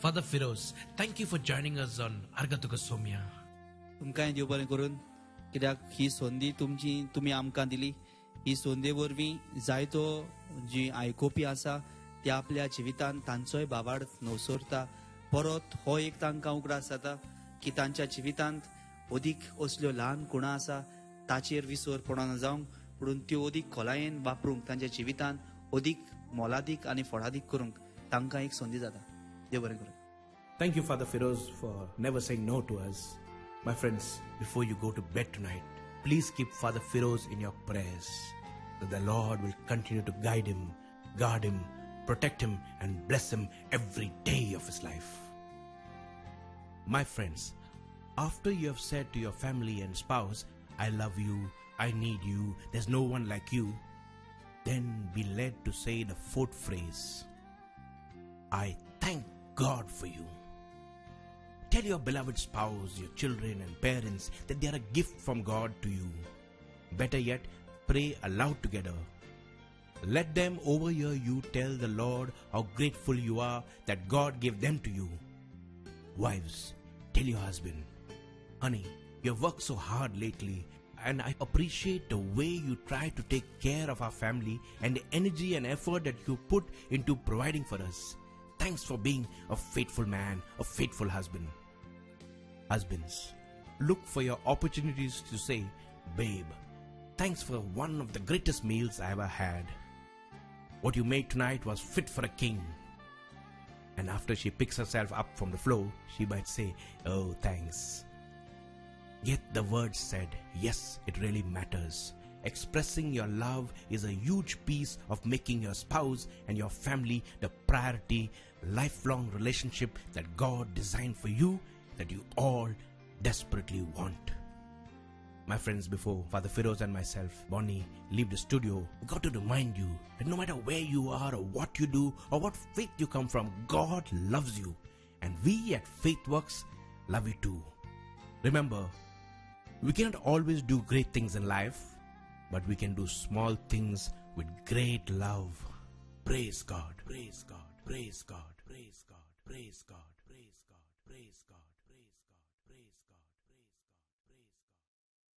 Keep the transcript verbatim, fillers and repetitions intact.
Father Firoz, thank you for joining us on Argatuka Somya. तुमकांय देव बरें करून कित्याक ही संदी तुमची तुमी आमकां दिली. ही संदे वरवीं जायतो जी आयकोपी आसा ते आपल्या जिवितांत तांचोय बाबाड नवसोरता. परत हो एक तांकां उगडास जाता की तांच्या जिवितांत अदीक असल्यो ल्हान कुणां आसा ताचेर विसर पडना जावंक, पुणून त्यो अदीक खोलायेन वापरूंक तांच्या जिवितांत अदीक मोलादीक आनी फळादीक करूंक तांकां एक संदी जाता. देव बरें करूं. Thank you, Father Firoz, for never saying no to us. My friends, before you go to bed tonight, please keep Father Firoz in your prayers, that the Lord will continue to guide him, guard him, protect him, and bless him every day of his life. My friends, after you have said to your family and spouse, I love you, I need you, there's no one like you, then be led to say the fourth phrase, I thank God for you. Tell your beloved spouse, your children and parents that they are a gift from God to you. Better yet, pray aloud together. Let them overhear you tell the Lord how grateful you are that God gave them to you. Wives, tell your husband, honey, you have worked so hard lately, and I appreciate the way you try to take care of our family and the energy and effort that you put into providing for us. Thanks for being a faithful man, a faithful husband. Husbands, look for your opportunities to say, babe, thanks for one of the greatest meals I ever had. What you made tonight was fit for a king. And after she picks herself up from the floor, she might say, oh, thanks. Yet the words said, yes, it really matters. Expressing your love is a huge piece of making your spouse and your family the priority, lifelong relationship that God designed for you, that you all desperately want. My friends, before Father Firoz and myself, Bonnie, leave the studio, we got to remind you that no matter where you are or what you do or what faith you come from, God loves you. And we at FaithWorks love you too. Remember, we cannot always do great things in life, but we can do small things with great love. Praise God, praise God, praise God, praise God, praise God, praise God, praise God.